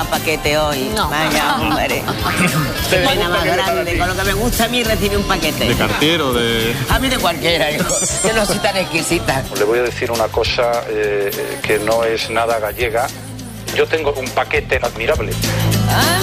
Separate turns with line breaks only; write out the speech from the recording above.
paquete hoy. No. Vaya, hombre. Qué pena más grande. Con lo que me gusta a mí recibir un paquete.
¿De cartero? A
mí de cualquiera, hijo. Yo no soy tan exquisita.
Le voy a decir una cosa que no es nada gallega. Yo tengo un paquete admirable.